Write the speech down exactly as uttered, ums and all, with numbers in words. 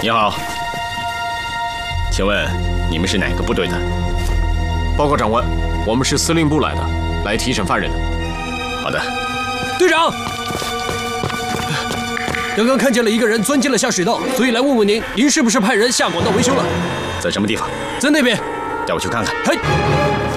你好，请问你们是哪个部队的？ 报告长官，我们是司令部来的，来提审犯人的。 好的。 队长，刚刚看见了一个人钻进了下水道，所以来问问您，您是不是派人下管道维修了？ 在什么地方？ 在那边。 带我去看看。 嘿。